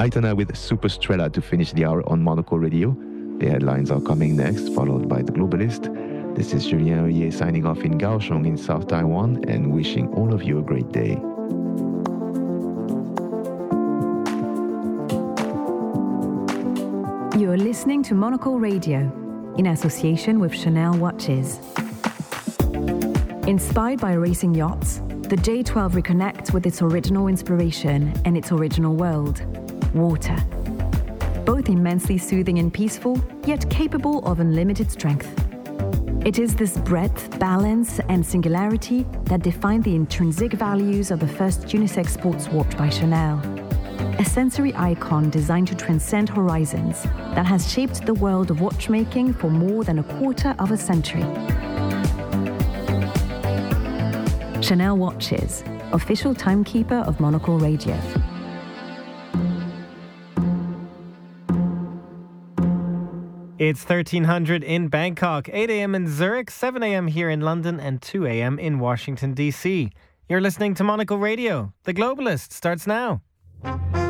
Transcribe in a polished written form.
Aitana with Superstrella to finish the hour on Monaco Radio. The headlines are coming next, followed by The Globalist. This is Julien Oye signing off in Kaohsiung in South Taiwan and wishing all of you a great day. You're listening to Monocle Radio in association with Chanel Watches. Inspired by racing yachts, the J12 reconnects with its original inspiration and its original world, water. Both immensely soothing and peaceful, yet capable of unlimited strength. It is this breadth, balance, and singularity that define the intrinsic values of the first unisex sports watch by Chanel. A sensory icon designed to transcend horizons that has shaped the world of watchmaking for more than a quarter of a century. Chanel Watches, official timekeeper of Monocle Radio. It's 1300 in Bangkok, 8 a.m. in Zurich, 7 a.m. here in London, and 2 a.m. in Washington, D.C. You're listening to Monocle Radio. The Globalist starts now.